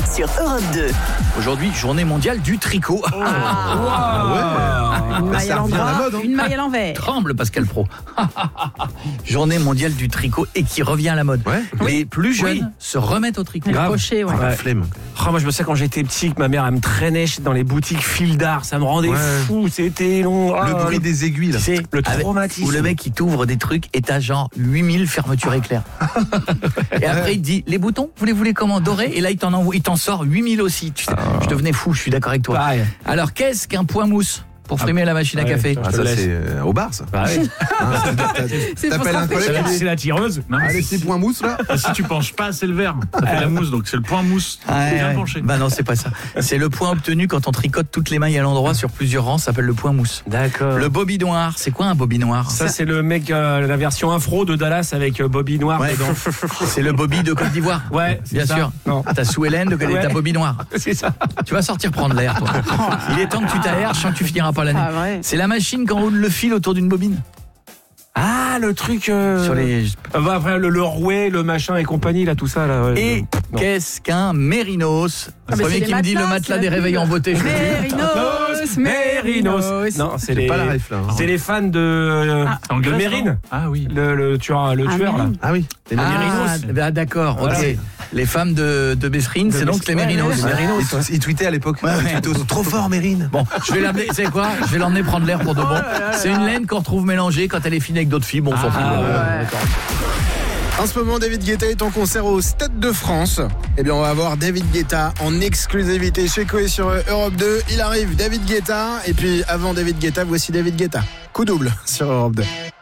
sur Europe 2. Aujourd'hui, journée mondiale du tricot. Une maille à l'endroit, une maille à l'envers. Tremble Pascal Pro. Journée mondiale du tricot et qui revient à la mode. Ouais. Les plus jeunes se remettent au tricot. Le Grave. crochet, ouais. Ouais. Flemme. Oh, moi je me souviens quand j'étais petit que ma mère elle me traînait dans les boutiques fil d'art, ça me rendait fou, c'était long. Le bruit des aiguilles là. C'est le traumatisme. Où le mec il t'ouvre des trucs et t'as genre 8000 fermetures éclair. Et après il te dit les boutons, vous les comment dorés? Et là il t'en sort 8000 aussi. Je devenais fou, je suis d'accord avec toi. Pareil. Alors qu'est-ce qu'un point mousse pour frimer la machine à café? Ah, Je te ça laisse. c'est au bar ça. Bah ouais. C'est pour T'appelles ça un que collègue. C'est la tireuse. Non, mais Allez, si, 6 points mousse là. si tu penches pas assez le verre, ça fait de la mousse, donc c'est le point mousse. Faut bien pencher. Bah non, c'est pas ça. C'est le point obtenu quand on tricote toutes les mailles à l'endroit sur plusieurs rangs, ça s'appelle le point mousse. D'accord. Le bobinoir, c'est quoi un bobinoir? Ça c'est le mec, la version infro de Dallas avec Bobby Noir Ouais. dedans. C'est le Bobby de Côte d'Ivoire. Ouais, c'est Bien ça. sûr. Non. T'as sous Hélène de Ouais. ta Bobby noire. C'est ça. Tu vas sortir prendre l'air, toi. Il est temps que tu t'aères, je sens que tu finiras pas l'année. Ah, vrai. C'est la machine qui enroule le fil autour d'une bobine. Ah, le truc. Sur les... Bah, après, le rouet, le machin et compagnie, là, tout ça. Là, ouais. Et Non. qu'est-ce qu'un mérinos? Le mais premier c'est qui les me dit le matelas, matelas c'est des la réveils pub. en beauté. Je te dis. Mérinos. Non, c'est les. Pas la ref là. hein. C'est les fans de En Grèce, Mérine. non Ah oui. Le tueur, là. Mérine. Ah oui. Les Ah, bah, d'accord, Voilà. ok. Les femmes de Messrine, c'est donc les mérinos. Il tweetait à l'époque. Ouais. Il tweetait trop fort Mérine. Bon, je vais l'amener, tu sais quoi? Je vais l'emmener prendre l'air pour de bon. C'est une laine qu'on retrouve mélangée quand elle est fine avec d'autres fibres, on s'en fout. En ce moment, David Guetta est en concert au Stade de France. Eh bien, on va voir David Guetta en exclusivité chez Coé sur Europe 2. Il arrive, David Guetta. Et puis, avant David Guetta, voici David Guetta. Coup double sur Europe 2.